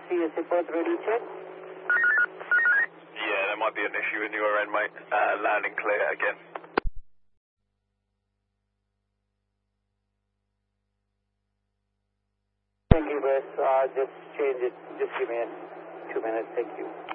CSA port ready check. Yeah, there might be an issue in your end, mate. Landing clear again. Thank you, Wes. Just change it. Just give me 2 minutes. Thank you.